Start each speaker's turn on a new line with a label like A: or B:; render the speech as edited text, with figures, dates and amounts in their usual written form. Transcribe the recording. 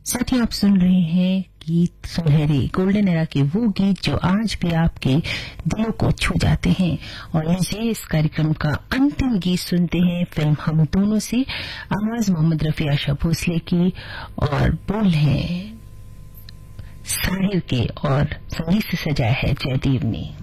A: साथ ही आप सुन रहे हैं गीत सुनहरे गोल्डन एरा के वो गीत जो आज भी आपके दिलों को छू जाते हैं। और लीजिए इस कार्यक्रम का अंतिम गीत सुनते हैं फिल्म हम दोनों से। आवाज मोहम्मद रफी आशा भोसले की और बोल हैं साहिर के और संगीत से सजाया है जयदेव ने।